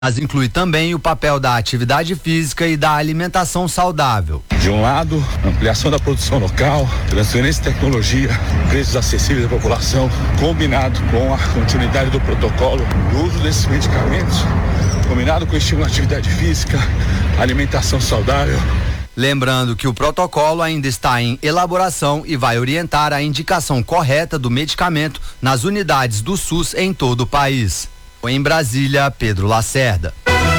mas inclui também o papel da atividade física e da alimentação saudável. De um lado, ampliação da produção local, transferência de tecnologia, preços acessíveis à população, combinado com a continuidade do protocolo, o uso desses medicamentos, combinado com o estímulo à atividade física, alimentação saudável. Lembrando que o protocolo ainda está em elaboração e vai orientar a indicação correta do medicamento nas unidades do SUS em todo o país. Em Brasília, Pedro Lacerda.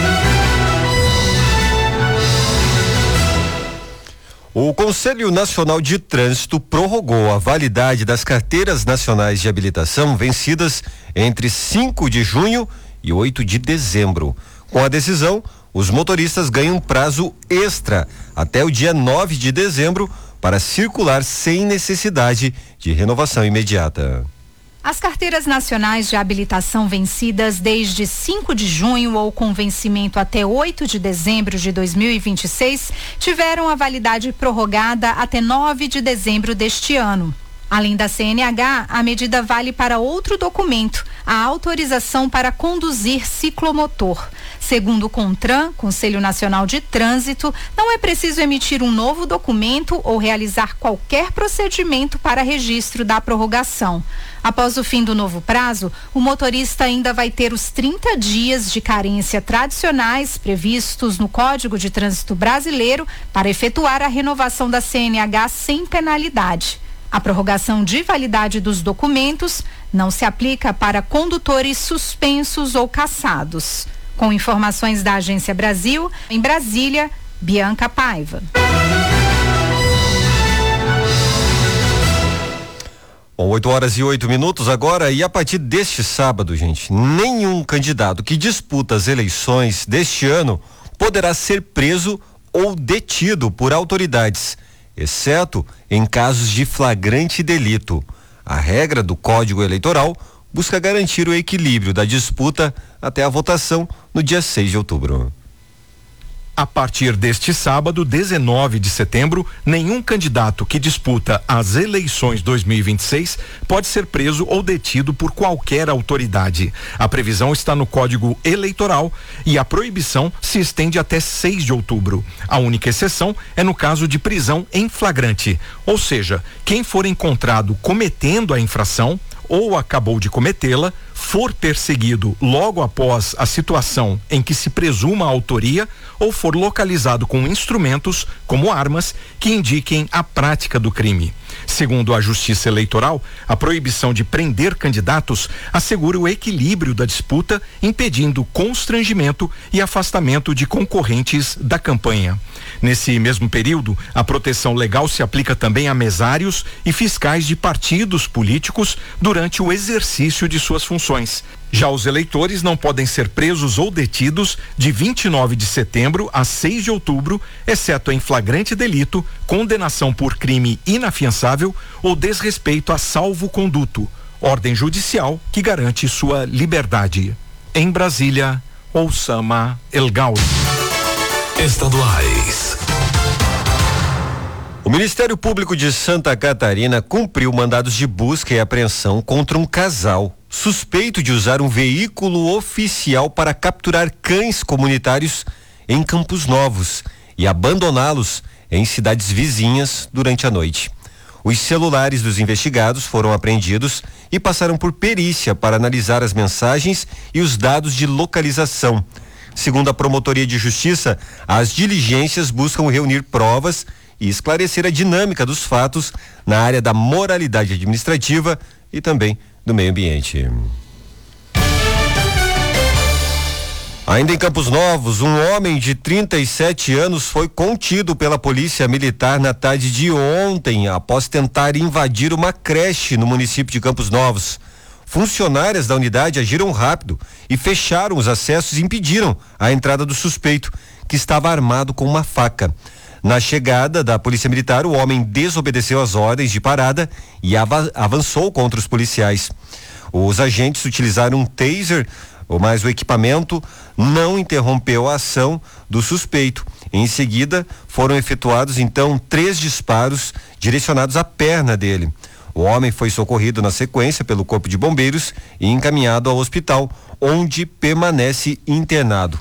O Conselho Nacional de Trânsito prorrogou a validade das carteiras nacionais de habilitação vencidas entre 5 de junho e 8 de dezembro. Com a decisão, os motoristas ganham prazo extra até o dia 9 de dezembro para circular sem necessidade de renovação imediata. As carteiras nacionais de habilitação vencidas desde 5 de junho ou com vencimento até 8 de dezembro de 2026 tiveram a validade prorrogada até 9 de dezembro deste ano. Além da CNH, a medida vale para outro documento, a autorização para conduzir ciclomotor. Segundo o CONTRAN, Conselho Nacional de Trânsito, não é preciso emitir um novo documento ou realizar qualquer procedimento para registro da prorrogação. Após o fim do novo prazo, o motorista ainda vai ter os 30 dias de carência tradicionais previstos no Código de Trânsito Brasileiro para efetuar a renovação da CNH sem penalidade. A prorrogação de validade dos documentos não se aplica para condutores suspensos ou cassados. Com informações da Agência Brasil, em Brasília, Bianca Paiva. Bom, 8h08 agora, e a partir deste sábado, gente, nenhum candidato que disputa as eleições deste ano poderá ser preso ou detido por autoridades, exceto em casos de flagrante delito. A regra do Código Eleitoral busca garantir o equilíbrio da disputa até a votação no dia 6 de outubro. A partir deste sábado, 19 de setembro, nenhum candidato que disputa as eleições 2026 pode ser preso ou detido por qualquer autoridade. A previsão está no Código Eleitoral e a proibição se estende até 6 de outubro. A única exceção é no caso de prisão em flagrante, ou seja, quem for encontrado cometendo a infração ou acabou de cometê-la, for perseguido logo após a situação em que se presuma a autoria ou for localizado com instrumentos, como armas, que indiquem a prática do crime. Segundo a Justiça Eleitoral, a proibição de prender candidatos assegura o equilíbrio da disputa, impedindo constrangimento e afastamento de concorrentes da campanha. Nesse mesmo período, a proteção legal se aplica também a mesários e fiscais de partidos políticos durante o exercício de suas funções. Já os eleitores não podem ser presos ou detidos de 29 de setembro a 6 de outubro, exceto em flagrante delito, condenação por crime inafiançável ou desrespeito a salvo-conduto, ordem judicial que garante sua liberdade. Em Brasília, Oussama El Gauri. Estaduais. O Ministério Público de Santa Catarina cumpriu mandados de busca e apreensão contra um casal suspeito de usar um veículo oficial para capturar cães comunitários em Campos Novos e abandoná-los em cidades vizinhas durante a noite. Os celulares dos investigados foram apreendidos e passaram por perícia para analisar as mensagens e os dados de localização. Segundo a Promotoria de Justiça, as diligências buscam reunir provas e esclarecer a dinâmica dos fatos na área da moralidade administrativa e também do meio ambiente. Ainda em Campos Novos, um homem de 37 anos foi contido pela polícia militar na tarde de ontem após tentar invadir uma creche no município de Campos Novos. Funcionárias da unidade agiram rápido e fecharam os acessos e impediram a entrada do suspeito, que estava armado com uma faca. Na chegada da polícia militar, o homem desobedeceu às ordens de parada e avançou contra os policiais. Os agentes utilizaram um taser, mas o equipamento não interrompeu a ação do suspeito. Em seguida, foram efetuados então 3 disparos direcionados à perna dele. O homem foi socorrido na sequência pelo Corpo de Bombeiros e encaminhado ao hospital, onde permanece internado.